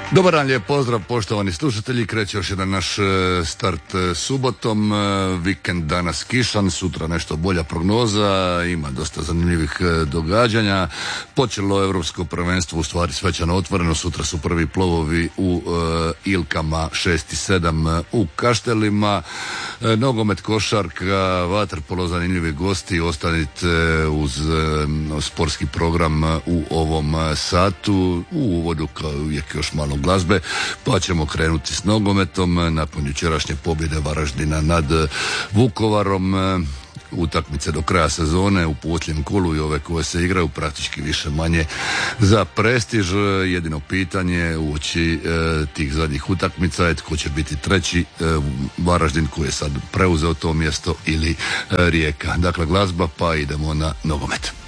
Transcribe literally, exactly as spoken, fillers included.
Dobar dan, lijep pozdrav poštovani slušatelji, kreće još jedan naš start subotom, vikend danas kišan, sutra nešto bolja prognoza, ima dosta zanimljivih događanja, počelo Europsko prvenstvo, u stvari svečano otvoreno, sutra su prvi plovovi u uh, Ilkama šest i sedam u Kaštelima, uh, nogomet, košarka, vaterpolo, zanimljivi gosti, ostanite uz uh, sportski program u ovom satu, u uvodu kao uvijek još malo glazbe, pa ćemo krenuti s nogometom nakon jučerašnje pobjede Varaždina nad Vukovarom. Utakmice do kraja sezone u posljednjem kolu i ove koje se igraju praktički više manje za prestiž. Jedino pitanje uoči e, tih zadnjih utakmica je tko će biti treći, e, Varaždin koji je sad preuzeo to mjesto ili e, Rijeka. Dakle glazba, pa idemo na nogomet.